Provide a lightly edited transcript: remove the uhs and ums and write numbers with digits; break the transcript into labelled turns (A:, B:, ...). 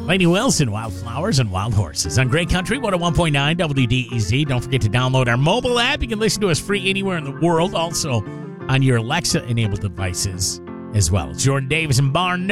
A: Lady Wilson, Wildflowers and Wild Horses on Great Country 101.9 WDEZ. Don't forget to download our mobile app. You can listen to us free anywhere in the world, also on your Alexa-enabled devices as well. It's Jordan Davis and Barn